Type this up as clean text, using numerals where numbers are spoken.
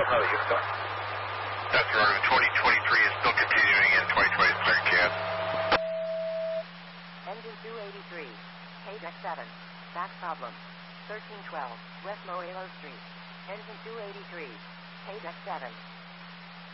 Another Houston. That's right. 2023 is still continuing in 2023, Cat. Engine 283. Deck 7. Back problem. 1312 West Morelos Street. Engine 283. Deck 7.